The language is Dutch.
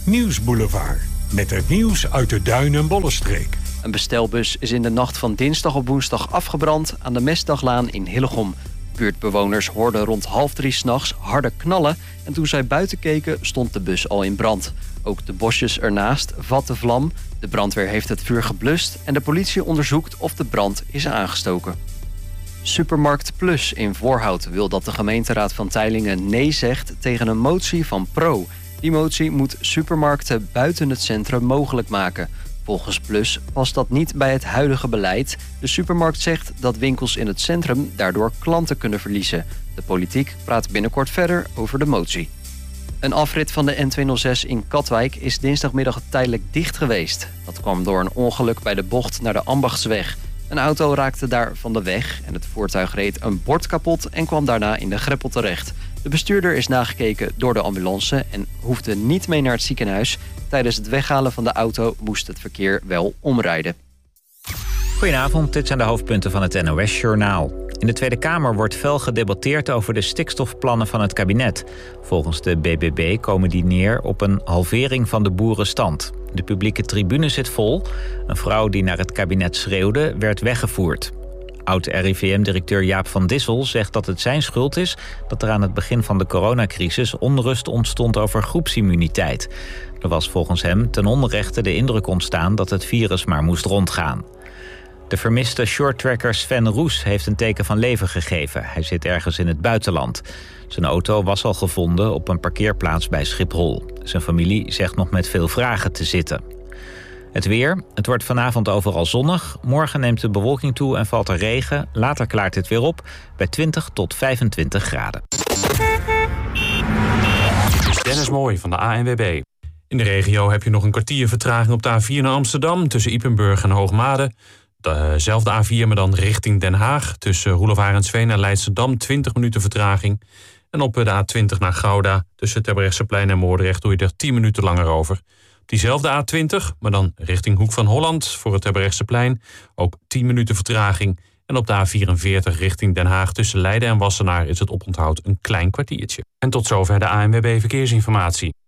Nieuwsboulevard. Met het nieuws uit de Duin- en Bollenstreek. Een bestelbus is in de nacht van dinsdag op woensdag afgebrand aan de Mesdaglaan in Hillegom. Buurtbewoners hoorden rond 2:30 s'nachts harde knallen en toen zij buiten keken stond de bus al in brand. Ook de bosjes ernaast vatten vlam. De brandweer heeft het vuur geblust en de politie onderzoekt of de brand is aangestoken. Supermarkt Plus in Voorhout wil dat de gemeenteraad van Teylingen nee zegt tegen een motie van Pro. Die motie moet supermarkten buiten het centrum mogelijk maken. Volgens Plus past dat niet bij het huidige beleid. De supermarkt zegt dat winkels in het centrum daardoor klanten kunnen verliezen. De politiek praat binnenkort verder over de motie. Een afrit van de N206 in Katwijk is dinsdagmiddag tijdelijk dicht geweest. Dat kwam door een ongeluk bij de bocht naar de Ambachtsweg. Een auto raakte daar van de weg en het voertuig reed een bord kapot en kwam daarna in de greppel terecht. De bestuurder is nagekeken door de ambulance en hoefde niet mee naar het ziekenhuis. Tijdens het weghalen van de auto moest het verkeer wel omrijden. Goedenavond, dit zijn de hoofdpunten van het NOS-journaal. In de Tweede Kamer wordt fel gedebatteerd over de stikstofplannen van het kabinet. Volgens de BBB komen die neer op een halvering van de boerenstand. De publieke tribune zit vol. Een vrouw die naar het kabinet schreeuwde, werd weggevoerd. Oud-RIVM-directeur Jaap van Dissel zegt dat het zijn schuld is dat er aan het begin van de coronacrisis onrust ontstond over groepsimmuniteit. Er was volgens hem ten onrechte de indruk ontstaan dat het virus maar moest rondgaan. De vermiste shorttracker Sven Roes heeft een teken van leven gegeven. Hij zit ergens in het buitenland. Zijn auto was al gevonden op een parkeerplaats bij Schiphol. Zijn familie zegt nog met veel vragen te zitten. Het weer. Het wordt vanavond overal zonnig. Morgen neemt de bewolking toe en valt er regen. Later klaart het weer op bij 20 tot 25 graden. Dit is Dennis Mooij van de ANWB. In de regio heb je nog een kwartier vertraging op de A4 naar Amsterdam tussen Ypenburg en Hoogmade. Dezelfde A4, maar dan richting Den Haag. Tussen Roelof Arendsveen en Leidschendam 20 minuten vertraging. En op de A20 naar Gouda tussen Terbrechtseplein en Moordrecht doe je er 10 minuten langer over. Op diezelfde A20, maar dan richting Hoek van Holland voor het Terbrechtseplein. Ook 10 minuten vertraging. En op de A44 richting Den Haag tussen Leiden en Wassenaar is het oponthoud een klein kwartiertje. En tot zover de ANWB Verkeersinformatie.